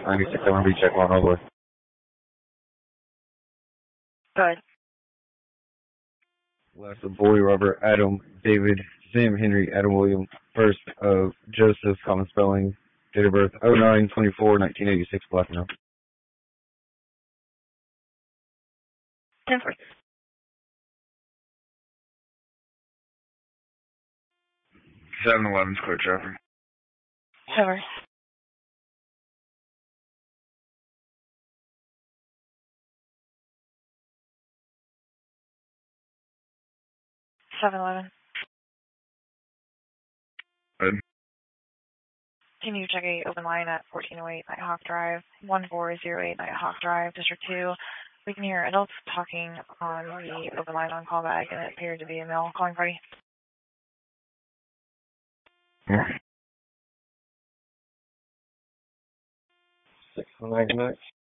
96, I want to be check one all the way. Good. Last of Boy, Robert, Adam, David, Sam, Henry, Adam, William, first of Joseph, common spelling, date of birth 09/24/1986, black and 10-4. 7-Eleven's clear traffic. Over. 7-Eleven. Good. Can you check a open line at 1408 Nighthawk Drive, 1408 Nighthawk Drive, District 2? We can hear adults talking on the open line on callback, and it appeared to be a male calling party. Yeah. 619 next.